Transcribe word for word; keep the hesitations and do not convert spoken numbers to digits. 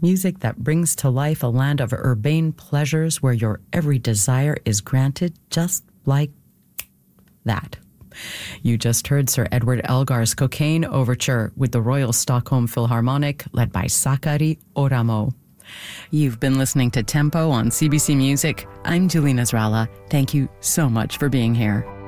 music that brings to life a land of urbane pleasures where your every desire is granted just like that. You just heard Sir Edward Elgar's Cocaine Overture with the Royal Stockholm Philharmonic, led by Sakari Oramo. You've been listening to Tempo on C B C Music. I'm Julie Nasrallah. Thank you so much for being here.